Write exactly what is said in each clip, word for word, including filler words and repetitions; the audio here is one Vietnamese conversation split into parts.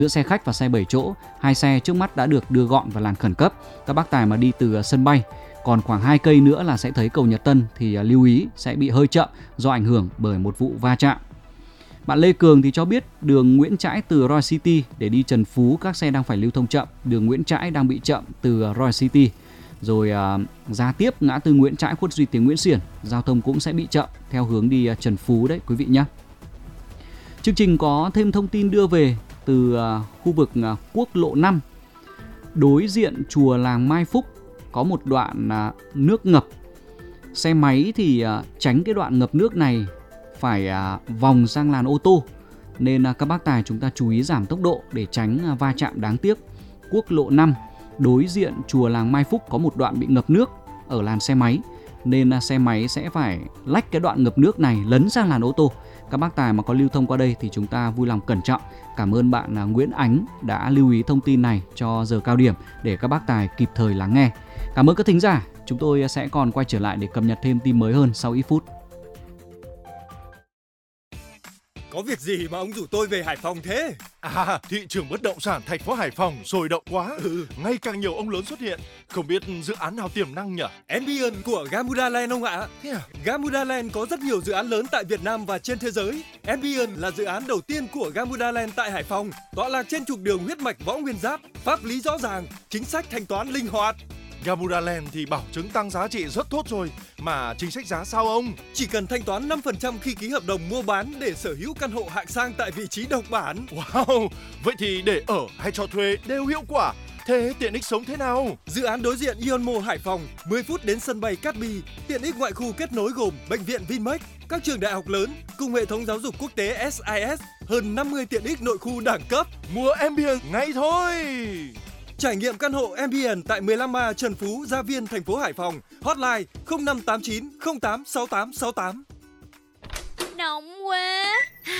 giữa xe khách và xe bảy chỗ. Hai xe trước mắt đã được đưa gọn vào làn khẩn cấp. Các bác tài mà đi từ sân bay còn khoảng hai cây nữa là sẽ thấy cầu Nhật Tân thì lưu ý sẽ bị hơi chậm do ảnh hưởng bởi một vụ va chạm. Bạn Lê Cường thì cho biết đường Nguyễn Trãi từ Royal City để đi Trần Phú các xe đang phải lưu thông chậm. Đường Nguyễn Trãi đang bị chậm từ Royal City. Rồi à, ra tiếp ngã tư Nguyễn Trãi Khuất Duy Tiến Nguyễn Xiển, giao thông cũng sẽ bị chậm theo hướng đi Trần Phú đấy quý vị nhé. Chương trình có thêm thông tin đưa về từ à, khu vực à, quốc lộ năm. Đối diện chùa Làng Mai Phúc có một đoạn à, nước ngập. Xe máy thì à, tránh cái đoạn ngập nước này phải à, vòng sang làn ô tô. Nên à, các bác tài chúng ta chú ý giảm tốc độ để tránh à, va chạm đáng tiếc. Quốc lộ năm đối diện chùa Làng Mai Phúc có một đoạn bị ngập nước ở làn xe máy. Nên à, xe máy sẽ phải lách cái đoạn ngập nước này lấn sang làn ô tô. Các bác tài mà có lưu thông qua đây thì chúng ta vui lòng cẩn trọng. Cảm ơn bạn à, Nguyễn Ánh đã lưu ý thông tin này cho giờ cao điểm để các bác tài kịp thời lắng nghe. Cảm ơn các thính giả. Chúng tôi sẽ còn quay trở lại để cập nhật thêm tin mới hơn sau ít phút. Có việc gì mà ông rủ tôi về Hải Phòng thế? À, thị trường bất động sản thành phố Hải Phòng sôi động quá. Ừ. Ngày càng nhiều ông lớn xuất hiện. Không biết dự án nào tiềm năng nhỉ? Ambience của Gamuda Land ông ạ. Thế à? Gamuda Land có rất nhiều dự án lớn tại Việt Nam và trên thế giới. Ambience là dự án đầu tiên của Gamuda Land tại Hải Phòng, tọa lạc trên trục đường huyết mạch Võ Nguyên Giáp, pháp lý rõ ràng, chính sách thanh toán linh hoạt. Gamuda Land thì bảo chứng tăng giá trị rất tốt rồi. Mà chính sách giá sao ông? Chỉ cần thanh toán năm phần trăm khi ký hợp đồng mua bán để sở hữu căn hộ hạng sang tại vị trí độc bản. Wow, vậy thì để ở hay cho thuê đều hiệu quả. Thế tiện ích sống thế nào? Dự án đối diện Ion Mall Hải Phòng, mười phút đến sân bay Cát Bi. Tiện ích ngoại khu kết nối gồm bệnh viện Vinmec, các trường đại học lớn cùng hệ thống giáo dục quốc tế ét i ét, hơn năm mươi tiện ích nội khu đẳng cấp. Mua Ambience ngay thôi. Trải nghiệm căn hộ Ambience tại mười lăm A Trần Phú, Gia Viên, thành phố Hải Phòng. Hotline không năm tám chín không tám sáu tám sáu tám. Nóng quá.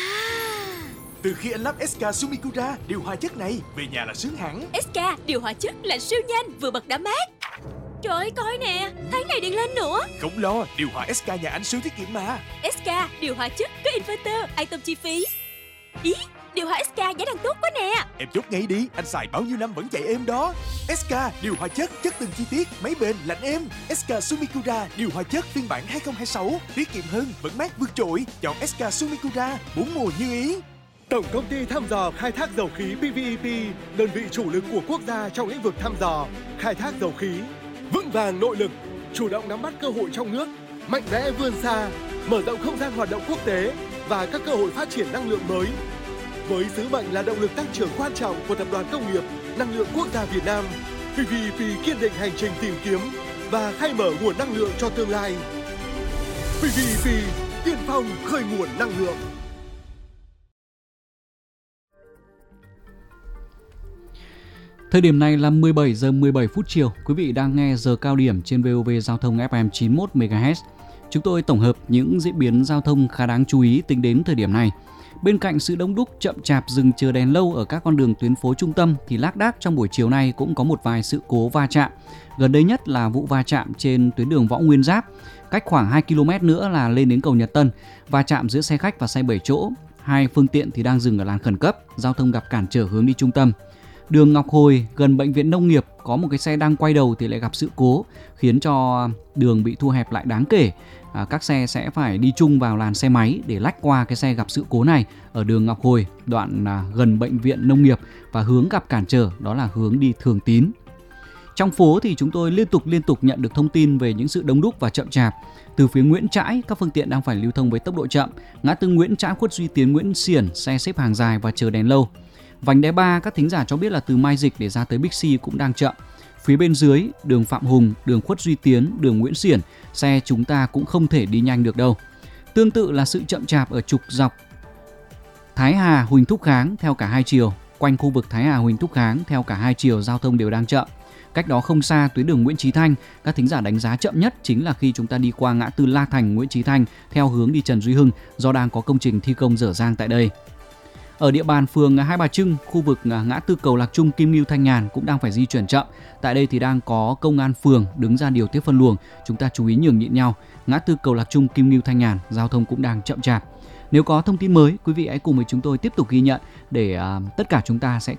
Từ khi anh lắp ét ca Sumikura điều hòa chất này, về nhà là sướng hẳn. ét ca điều hòa chất là siêu nhanh, vừa bật đã mát. Trời ơi, coi nè, thấy này điện lên nữa. Không lo, điều hòa ét ca nhà anh siêu tiết kiệm mà. ét ca điều hòa chất có inverter, an tâm chi phí. Ý, điều hòa ét ca giá đang tốt quá nè. Em chốt ngay đi, anh xài bao nhiêu năm vẫn chạy êm đó. ét ca điều hòa chất, chất từng chi tiết, máy bền, lạnh êm. ét ca Sumikura điều hòa chất phiên bản hai không hai sáu, tiết kiệm hơn, vẫn mát vượt trội. Chọn ét ca Sumikura, bốn mùa như ý. Tổng công ty thăm dò khai thác dầu khí pê vê e pê, đơn vị chủ lực của quốc gia trong lĩnh vực thăm dò, khai thác dầu khí, vững vàng nội lực, chủ động nắm bắt cơ hội trong nước, mạnh mẽ vươn xa, mở rộng không gian hoạt động quốc tế và các cơ hội phát triển năng lượng mới. Với sứ mệnh là động lực tăng trưởng quan trọng của Tập đoàn Công nghiệp Năng lượng Quốc gia Việt Nam, pê vê e pê kiên định hành trình tìm kiếm và khai mở nguồn năng lượng cho tương lai. pê vê e pê, tiên phong khơi nguồn năng lượng. Thời điểm này là mười bảy giờ mười bảy phút chiều. Quý vị đang nghe giờ cao điểm trên vê o vê Giao thông ép em chín mươi mốt mê ga héc. Chúng tôi tổng hợp những diễn biến giao thông khá đáng chú ý tính đến thời điểm này. Bên cạnh sự đông đúc, chậm chạp, dừng chờ đèn lâu ở các con đường tuyến phố trung tâm thì lác đác trong buổi chiều nay cũng có một vài sự cố va chạm. Gần đây nhất là vụ va chạm trên tuyến đường Võ Nguyên Giáp. Cách khoảng hai ki lô mét nữa là lên đến cầu Nhật Tân. Va chạm giữa xe khách và xe bảy chỗ. Hai phương tiện thì đang dừng ở làn khẩn cấp, giao thông gặp cản trở hướng đi trung tâm. Đường Ngọc Hồi gần bệnh viện nông nghiệp có một cái xe đang quay đầu thì lại gặp sự cố khiến cho đường bị thu hẹp lại đáng kể. À, các xe sẽ phải đi chung vào làn xe máy để lách qua cái xe gặp sự cố này ở đường Ngọc Hồi, đoạn à, gần bệnh viện nông nghiệp, và hướng gặp cản trở đó là hướng đi Thường Tín. Trong phố thì chúng tôi liên tục liên tục nhận được thông tin về những sự đông đúc và chậm chạp. Từ phía Nguyễn Trãi, các phương tiện đang phải lưu thông với tốc độ chậm. Ngã tư Nguyễn Trãi Khuất Duy Tiến Nguyễn Xiển, xe xếp hàng dài và chờ đèn lâu. Vành đai ba, các thính giả cho biết là từ Mai Dịch để ra tới Bixi cũng đang chậm. Phía bên dưới, đường Phạm Hùng, đường Khuất Duy Tiến, đường Nguyễn Xiển, xe chúng ta cũng không thể đi nhanh được đâu. Tương tự là sự chậm chạp ở trục dọc Thái Hà Huỳnh Thúc Kháng theo cả hai chiều. Quanh khu vực Thái Hà Huỳnh Thúc Kháng theo cả hai chiều giao thông đều đang chậm. Cách đó không xa, tuyến đường Nguyễn Chí Thanh, các thính giả đánh giá chậm nhất chính là khi chúng ta đi qua ngã tư La Thành Nguyễn Chí Thanh theo hướng đi Trần Duy Hưng do đang có công trình thi công dở dang tại đây. Ở địa bàn phường Hai Bà Trưng, khu vực ngã tư cầu Lạc Trung Kim Ngưu Thanh Nhàn cũng đang phải di chuyển chậm. Tại đây thì đang có công an phường đứng ra điều tiết phân luồng. Chúng ta chú ý nhường nhịn nhau. Ngã tư cầu Lạc Trung Kim Ngưu Thanh Nhàn, giao thông cũng đang chậm chạp. Nếu có thông tin mới, quý vị hãy cùng với chúng tôi tiếp tục ghi nhận để uh, tất cả chúng ta sẽ